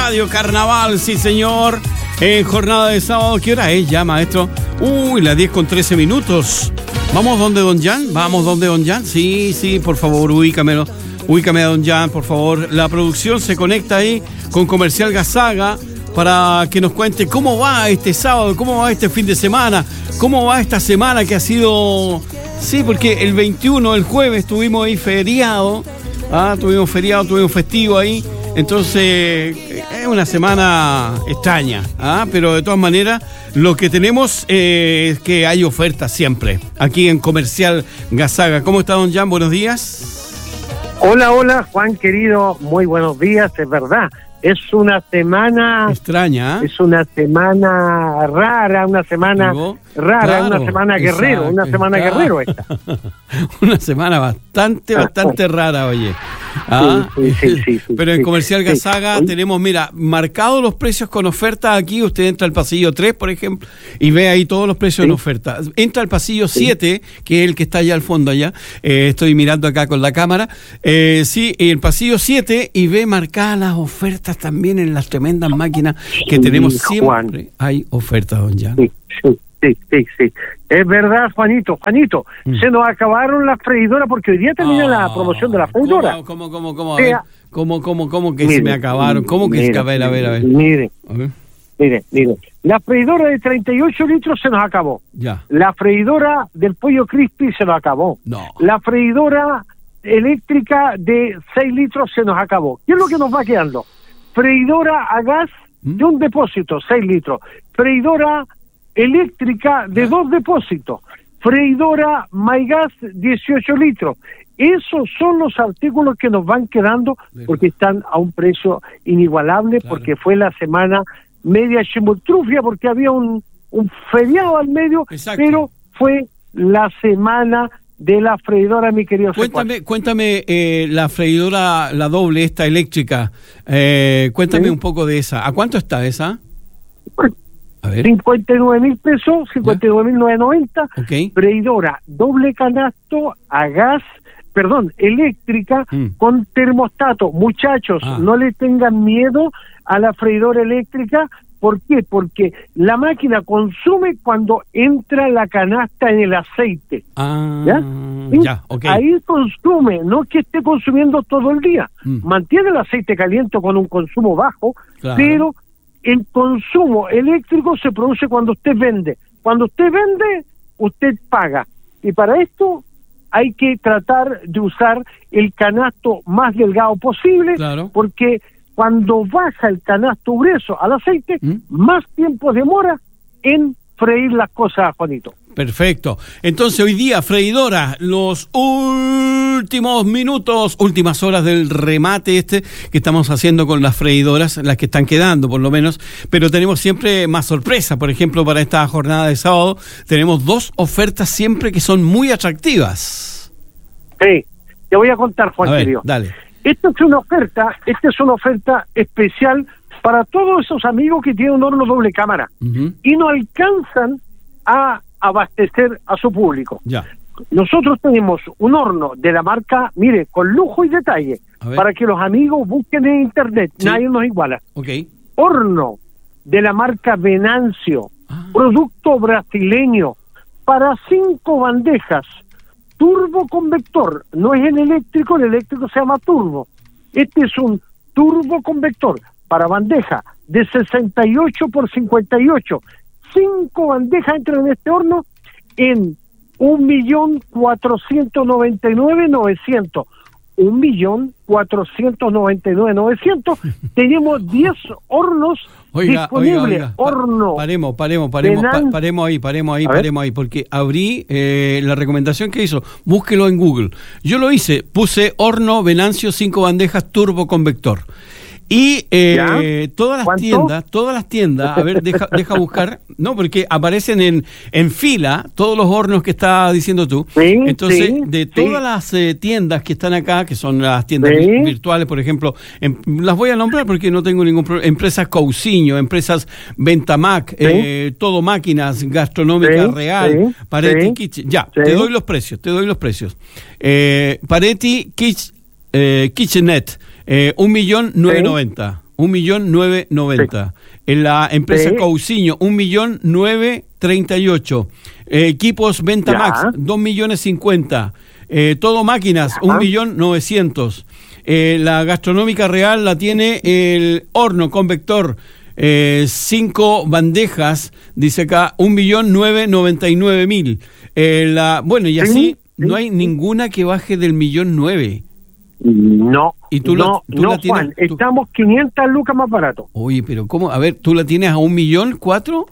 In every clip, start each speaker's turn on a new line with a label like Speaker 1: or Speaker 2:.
Speaker 1: Radio Carnaval, sí señor. En jornada de sábado, ¿qué hora es ya, maestro? Las 10:13. ¿Vamos donde Don Jan? ¿Vamos donde Don Jan? Sí, por favor, ubícamelo. Ubícame a Don Jan, por favor. La producción se conecta ahí con Comercial Gazaga para que nos cuente cómo va este sábado, cómo va este fin de semana, cómo va esta semana que ha sido... Sí, porque el 21, el jueves, tuvimos ahí feriado. Tuvimos festivo ahí. Entonces, es una semana extraña, pero de todas maneras, lo que tenemos es que hay ofertas siempre, aquí en Comercial Gazaga. ¿Cómo está, Don Jan? Buenos días.
Speaker 2: Hola, Juan, querido, muy buenos días, es verdad. Es una semana...
Speaker 1: extraña,
Speaker 2: Es una semana rara, una semana rara,
Speaker 1: claro,
Speaker 2: una semana guerrero,
Speaker 1: exacto,
Speaker 2: una semana guerrero esta.
Speaker 1: Una semana bastante rara, oye.
Speaker 2: Sí.
Speaker 1: Pero en Comercial Gazaga tenemos, mira, marcados los precios con oferta. Aquí usted entra al pasillo 3, por ejemplo, y ve ahí todos los precios en oferta. Entra al pasillo 7, que es el que está allá al fondo allá. Estoy mirando acá con la cámara. El pasillo 7, y ve marcadas las ofertas también en las tremendas máquinas que tenemos siempre.
Speaker 2: Juan.
Speaker 1: Hay ofertas, don Jan.
Speaker 2: Sí. Es verdad, Juanito. Se nos acabaron las freidoras porque hoy día termina la promoción de la freidora.
Speaker 1: ¿Cómo? A ver, ¿cómo que se me acabaron? ¿Cómo que a ver?
Speaker 2: Mire. La freidora de 38 litros se nos acabó.
Speaker 1: Ya.
Speaker 2: La freidora del pollo crispy se nos acabó.
Speaker 1: No.
Speaker 2: La freidora eléctrica de 6 litros se nos acabó. ¿Qué es lo que nos va quedando? Freidora a gas de un depósito, 6 litros. Freidora eléctrica de 2 depósitos. Freidora MyGas, 18 litros. Esos son los artículos que nos van quedando porque están a un precio inigualable, claro. Porque fue la semana media chimoltrufia, porque había un feriado al medio. Exacto. Pero fue la semana de la freidora, mi querido.
Speaker 1: Cuéntame la freidora, la doble, esta eléctrica. Cuéntame un poco de esa. ¿A cuánto está esa? A ver. 59,000 pesos, 59,990. Okay. Freidora doble canasto a gas, eléctrica, con termostato. Muchachos, no le tengan miedo a la freidora eléctrica. ¿Por qué? Porque la máquina consume cuando entra la canasta en el aceite. ¿Ya? Okay. Ahí consume, no que esté consumiendo todo el día. Mantiene el aceite caliente con un consumo bajo, claro. Pero el consumo eléctrico se produce cuando usted vende. Cuando usted vende, usted paga. Y para esto hay que tratar de usar el canasto más delgado posible, claro. Porque cuando baja el canasto grueso al aceite, más tiempo demora en freír las cosas, Juanito. Perfecto. Entonces hoy día, freidora, los últimos minutos, últimas horas del remate que estamos haciendo con las freidoras, las que están quedando por lo menos, pero tenemos siempre más sorpresa. Por ejemplo, para esta jornada de sábado tenemos 2 ofertas siempre que son muy atractivas. Sí, te voy a contar, Juan querido. Dale. Esta es una oferta especial para todos esos amigos que tienen un horno doble cámara y no alcanzan a abastecer a su público. Ya. Nosotros tenemos un horno de la marca, mire, con lujo y detalle, para que los amigos busquen en internet. Sí. Nadie nos iguala. Okay. Horno de la marca Venancio, producto brasileño, para 5 bandejas, turbo convector. No es el eléctrico se llama turbo. Este es un turbo convector para bandeja de 68 por 58. 5 bandejas entran en este horno en 1.499.900. 1.499.900. Tenemos 10 hornos disponibles. Horno. Paremos ahí, porque abrí la recomendación que hizo. Búsquelo en Google. Yo lo hice, puse horno Venancio 5 bandejas turbo convector. Y todas las tiendas, a ver, deja buscar, no, porque aparecen en fila todos los hornos que estás diciendo tú. Sí, entonces, de todas las tiendas que están acá, que son las tiendas virtuales, por ejemplo, las voy a nombrar porque no tengo ningún problema. Empresas Cousiño, empresas Ventamac, Todo Máquinas, Gastronómica Real, Paretti Kitchen. Te doy los precios. Paretti Kitchenet. 1.990.000. 1.990.000. En la empresa Cousiño, 1.938.000. Equipos Ventamax, 2.050.000. Todo Máquinas, 1.900.000. La Gastronómica Real la tiene el horno convector, 5 bandejas, dice acá, 1.999.000. Bueno, y así no hay ninguna que baje del 1.900.000.
Speaker 2: No,
Speaker 1: ¿Y tú
Speaker 2: no,
Speaker 1: la tienes,
Speaker 2: Juan, estamos 500 lucas más barato.
Speaker 1: Oye, pero ¿cómo? A ver, ¿tú la tienes a 1.400.000?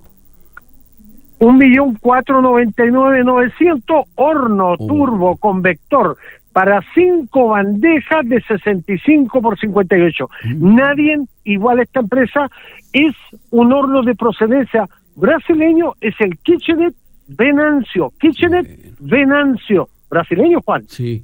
Speaker 2: 1.499.900.000, horno turbo convector para 5 bandejas de 65 por 58. Nadie igual a esta empresa. Es un horno de procedencia brasileño, es el Kitchenet Venancio. Venancio, brasileño, Juan.
Speaker 1: Sí.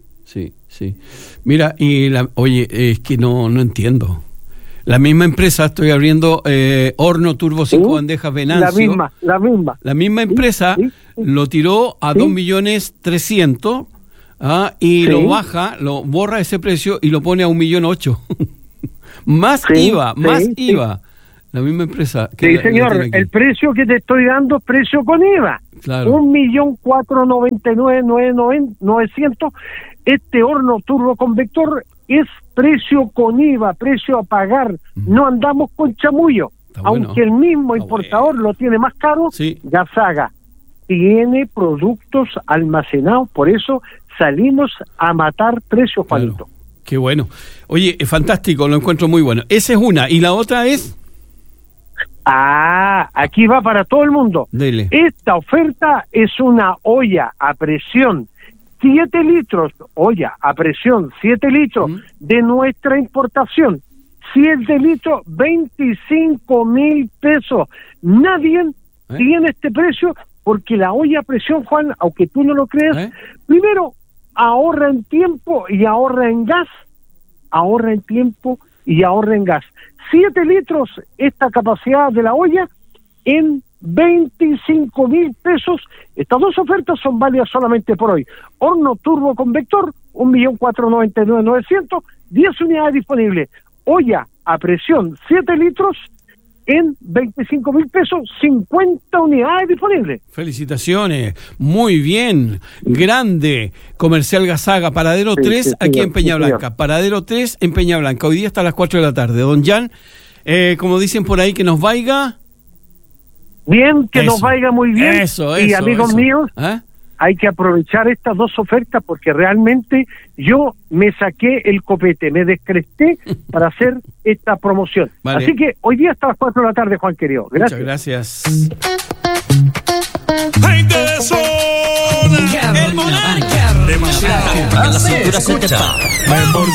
Speaker 1: Mira, oye, es que no entiendo. La misma empresa, estoy abriendo horno turbo 5 bandejas Venancio.
Speaker 2: La misma.
Speaker 1: La misma empresa lo tiró a 2.300.000, y lo baja, lo borra ese precio y lo pone a 1.800.000. Más IVA. La misma empresa.
Speaker 2: Sí, señor, el precio que te estoy dando es precio con IVA.
Speaker 1: Claro.
Speaker 2: 1.499.900.000. Este horno turbo convector es precio con IVA, precio a pagar. No andamos con chamullo. Aunque el mismo importador lo tiene más caro, Gasaga tiene productos almacenados, por eso salimos a matar precios, Juanito.
Speaker 1: Claro. Qué bueno. Oye, es fantástico, lo encuentro muy bueno. Esa es una. ¿Y la otra es?
Speaker 2: Aquí va para todo el mundo.
Speaker 1: Dele.
Speaker 2: Esta oferta es una olla a presión 7 litros, olla a presión 7 litros de nuestra importación. 7 litros, 25.000 pesos. Nadie tiene este precio porque la olla a presión, Juan, aunque tú no lo creas, primero ahorra en tiempo y ahorra en gas. Ahorra en tiempo y ahorra en gas. 7 litros esta capacidad de la olla en 25.000 pesos. Estas dos ofertas son válidas solamente por hoy. Horno turbo convector, 1.499.900.000, 10 unidades disponibles. Olla a presión, 7 litros, en 25.000 pesos, 50 unidades disponibles.
Speaker 1: Felicitaciones, muy bien, grande. Comercial Gasaga, Paradero 3, aquí en Peña Blanca. Paradero 3 en Peña Blanca, hoy día hasta las 4 de la tarde. Don Jan, como dicen por ahí, que nos vaya...
Speaker 2: Bien, que nos vaya muy bien. Y amigos míos, hay que aprovechar estas dos ofertas porque realmente yo me saqué el copete, me descresté para hacer esta promoción. Vale. Así que hoy día hasta las 4 de la tarde, Juan querido. Gracias.
Speaker 1: Muchas gracias.
Speaker 3: El monarca. Demasiado. La cintura se te va.